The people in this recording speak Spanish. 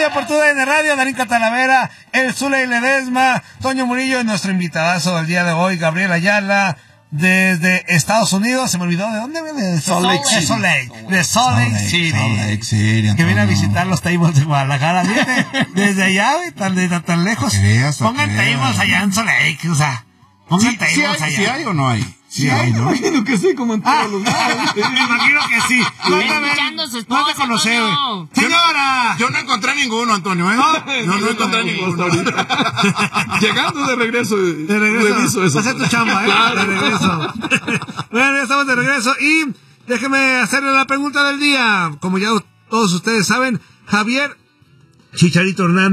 Cabina por TUDN Radio, Darinka Talavera, el Zule y Ledesma, Toño Murillo y nuestro invitadazo del día de hoy, Gabriel Ayala, desde Estados Unidos. Se me olvidó de dónde viene. De Salt Lake City. Que viene a visitar los tables de Guadalajara. Viene desde allá, güey, tan lejos. Pongan tables allá en Salt Lake, o sea. Pongan tables allá. ¿Sí hay o no hay? Sí, hay, ¿no? Me imagino que sí, como en todos los lados. Me imagino que sí. No te conocí, güey. Señora. Yo no encontré ninguno, Antonio, ¿eh? No encontré ninguno. Llegando de regreso. Reviso eso. Hacer tu chamba, Claro. De regreso. Bueno, ya estamos de regreso. Y déjeme hacerle la pregunta del día. Como ya todos ustedes saben, Javier Chicharito Hernández